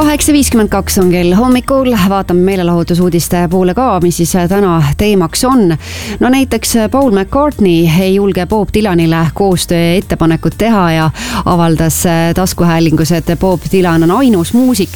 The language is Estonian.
8:52 on kell hommikul, vaatame meelelahutusuudiste poole ka, mis siis täna teemaks on. No näiteks Paul McCartney ei julge Bob Dylanile koostöö ettepanekut teha ja avaldas taskuhäälingus, et Bob Dylan on ainus muusik,